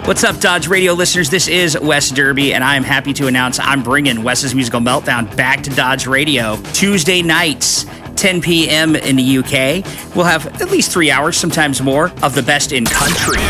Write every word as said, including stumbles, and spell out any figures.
What's up, Dodge Radio listeners? This is Wes Derby, and I'm happy to announce I'm bringing Wes's Musical Meltdown back to Dodge Radio Tuesday nights, ten p.m. in the U K. We'll have at least three hours, sometimes more, of the best in country.